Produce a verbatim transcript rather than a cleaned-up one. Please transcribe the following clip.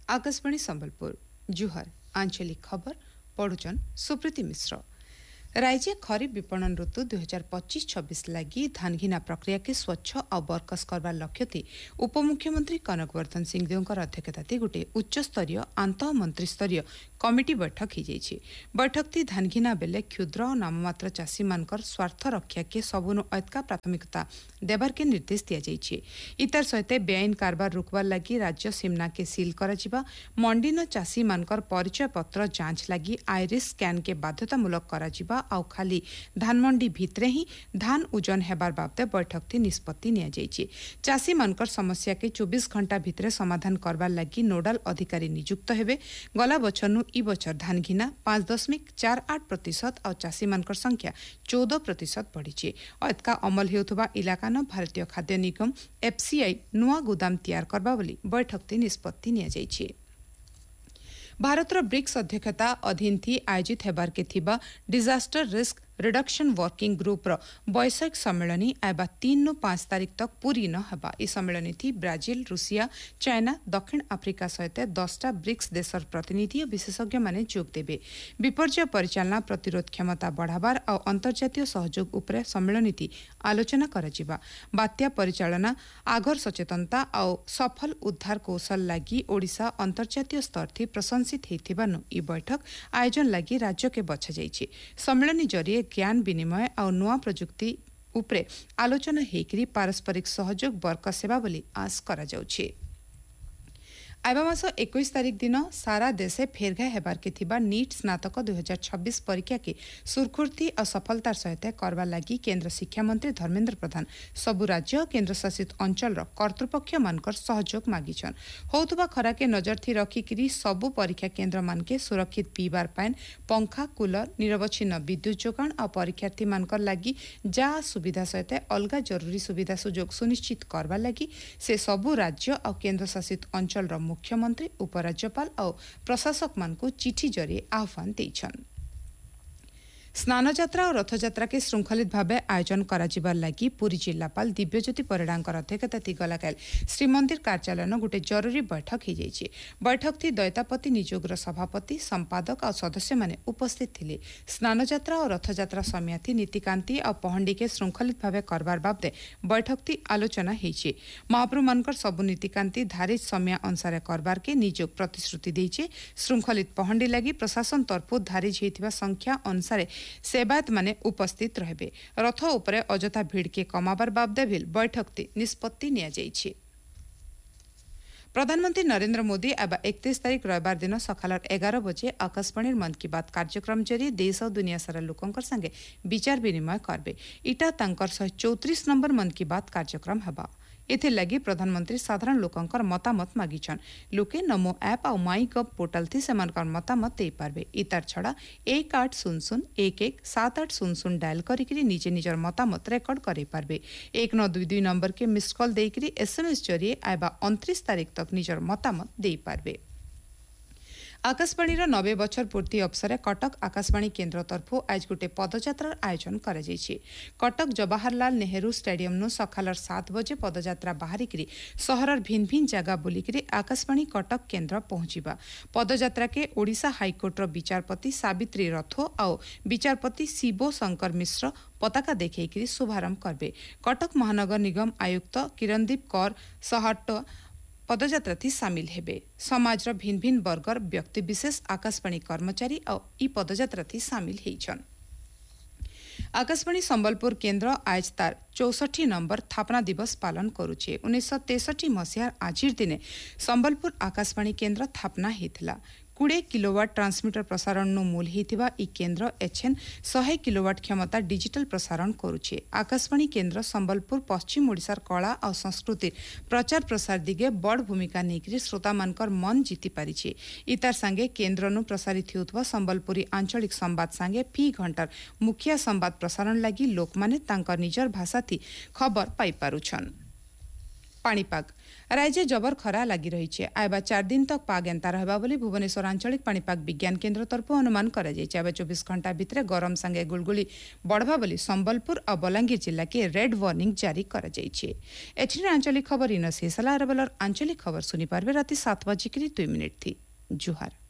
आकाशवाणी संबलपुर जुहर आंचलिक खबर पढ़ुचन सुप्रीति मिश्र। राज्य खरीफ विपणन ऋतु दुई हजार पच्चीस छब्बीस लगी धान घिना प्रक्रिया के स्वच्छ और बरकस करवार लक्ष्य थी उपमुख्यमंत्री कनकवर्धन सिंहदेव अध्यक्षता गोटे उच्चस्तरीय आंत मंत्री स्तरीय कमिटी बैठक हो जाइए। बैठक थी धान घिना बेले क्षुद्र और नाममात्र चाषी मानकर स्वार्थ रक्षा के सबुनु ऐतका प्राथमिकता देवार के निर्देश दि जाइए। इतार सहित बेआईन कारबार रुकवार लगी राज्य सीमना के सील करा मंडिन चाषी मानकर परिचय पत्र जांच लगी आईरिस स्कैन के बाध्यतामूलक करा आउ खाली धान मंडी भितरे ही धान ओजन हेबार बाबदे बैठक थी निष्पत्ति निया जाइए। चाषी मानकर समस्या के चौबीस घंटा भितरे समाधान करवार लगी नोडाल अधिकारी नियुक्त हेबे। गला बछरनु ई बछर धान घिना पांच दशमिक चार आठ प्रतिशत और चाषी मानकर संख्या चौदह प्रतिशत बढ़ी। ऐतका अमल हेउथबा इलाका न भारतीय खाद्य निगम एफसीआई नुआ गोदाम तैयार करबा बोली बैठक थी निष्पत्ति निया जाइए। भारतर ब्रिक्स अध्यक्षता अधीन थी आयोजित हेबार के थिबा disaster risk reduction working group वैश्विक सम्मेलनी आयबा तीन नु पांच तारीख तक पूरी न हेबा। ई सम्मेलनी थी ब्राजिल रूसिया चाइना दक्षिण आफ्रिका सहित दसटा ब्रिक्स देशर प्रतिनिधि और विशेषज्ञ माने जोग देबे। विपर्यय परिचालना प्रतिरोध क्षमता बढ़ाबार और अंतर्जातीय सहयोग उपरे सम्मेलनी थी आलोचना कराजिबा। बात्या परिचालना आगर सचेतनता और सफल उद्धार कौशल लगी ओडिशा अंतर्जातीय स्तर थी प्रशंसित हेथिबानु ई बैठक आयोजन लगी राज्य के बछा जाइछि। सम्मेलनी जरिए ज्ञान विनिमय और नुआ प्रजुक्ति उपरे आलोचना हेकरी पारस्परिक सहयोग बरक सेवा बोली आश करा जाउछि। आइबा मास इक्कीस तारीख दिन सारा देशे फेरघा हेबार के थिबा नीट स्नातक दुई हजार छब्बीस परीक्षा के सुरखुर्ती और सफलतार सहित करवा लगी केन्द्र शिक्षा मंत्री धर्मेन्द्र प्रधान सबु राज्य और केन्द्र शासित अंचल कर्तृपक्ष मानकर सहयोग मागिछन। होउतबा खरा के नजर थी रखिकी सबु परीक्षा केन्द्र मान के सुरक्षित पीबार पाइन पंखा कूलर निरवच्छिन्न विद्युत जोगाण और परीक्षार्थी मानकर लगी जा सुविधा सहित अलगा जरूरी सुविधा सुजोग सुनिश्चित करवा लगी से सबु राज्य और केन्द्र शासित अंचल मुख्यमंत्री उपराज्यपाल और प्रशासक मान को चिठी जरिए आह्वान देइछन। स्नान यात्रा और रथयात्रा के श्रृंखलित भाव आयोजन कराजिबार लगी पुरी जिलापाल दिव्यज्योति परिडांकर अध्यक्षता गलाकाल श्रीमंदिर कार्यालय गोटे जरूरी बैठक हो जाइए। बैठक थी दैतापति निजोगर सभापति संपादक और सदस्य माने उपस्थित थिले। स्नान यात्रा और रथयात्रा समियाथी नीतिकांति और पहंडी के श्रृंखलित भाव करबार बाबदे बैठक थी आलोचना होइछे। महाप्रभु मानकर सबु नीतिकांति धारित समय अनुसार करबार के निजोग प्रतिश्रुति देइछे। श्रृंखलित पहंडी लगी प्रशासन तरफु धारिज होइथिबा संख्या अनुसार सेवायत माने उपस्थित रहबे। रथ उपरे अजथा भीड़ के कमाबार बाबदे भी बैठक निष्पत्ति निया जाइछे। प्रधानमंत्री नरेंद्र मोदी अब इकतीस तारीख रविवार दिन सकाल एगार बजे आकाशवाणी मन की बात कार्यक्रम जरिए देश और दुनिया सारा लोकंकर संगे विचार विनिमय करबे। इटा तांकर शहे चौतीस नंबर मन की बात कार्यक्रम हेबा। एथे लगी प्रधानमंत्री साधारण लोकंकर मतामत मागिछन। लोके नमो ऐप और माई गव पोर्टल थी सेमानकर मतामत दे पारबे। इतार छड़ा एक आठ शून्य शून्य एक एक सात आठ शून्य शून्य डायल करिकरी निजे निजर मतामत रेकर्ड करे पारबे। एक नौ दुई दुई नंबर के मिस्ड कॉल देकरी एसएमएस जरिए आइबा उनतीस तारीख तक निजर मतामत दे पारबे। आकाशवाणीर नबे बछर पूर्ति अवसर कटक आकाशवाणी केन्द्र तरफ आज गोटे पदयात्रार आयोजन करा जायछि। कटक जवाहरलाल नेहरू स्टेडियम नु सखालर सात बजे पदयात्रा बाहरिकरी सहरर भिन्न भिन्न जगह बुलिकरी आकाशवाणी कटक केन्द्र पहुंचीबा। पदयात्रा के ओडिशा हाईकोर्टर विचारपति सावित्री रथो और विचारपति शिव शंकर मिश्र पताका देखैकरी शुभारंभ करबे। कटक महानगर निगम आयुक्त किरणदीप कौर सहट पदयात्रा थी सामिल हेबे। समाजर भिन्न भिन्न वर्गर व्यक्ति विशेष आकाशवाणी कर्मचारी और ई पदयात्रा थी सामिल हेइछन। आकाशवाणी संबलपुर केन्द्र आज तार चौसठी नंबर स्थापना दिवस पालन करुचे। उन्नीस तेसठी मसीहार आजिर दिने संबलपुर आकाशवाणी केन्द्र स्थापना हेथिला। कोड़े किलोवाट ट्रांसमिटर प्रसारण नु मूल हेतिबा ई केन्द्र एछेन सौ किलोवाट क्षमता डिजिटल प्रसारण करुचे। आकाशवाणी केन्द्र संबलपुर पश्चिम ओडिशार कला और संस्कृति प्रचार प्रसार दिगे बड़ भूमिका नेकरी श्रोता मानकर मन जीति पारिछे। इतार संगे केन्द्र नु प्रसारित होउतबा संबलपुरी आंचलिक संवाद संगे फी घंटार मुखिया संवाद प्रसारण लगी लोक माने तांकर निजर भाषा थी खबर पाई पारुछन। पाणीपाग राज्य जबर खरा लगी रही आयबा चार दिन तक पाग एंता रहबा बोली भुवनेश्वर आंचलिक पाणीपाग विज्ञान केन्द्र तरफ अनुमान करा जायछि। आयबा चौबीस घंटा भितर गरम संगे गुलगुली बढ़वा बोली संबलपुर और बलांगीर जिला के रेड वार्निंग जारी करा जायछि। एठिरे आंचलिक खबर इन शेष होला। आंचलिक खबर सुनी पारबे राति सात बजे दुई मिनिट थी। जुहार।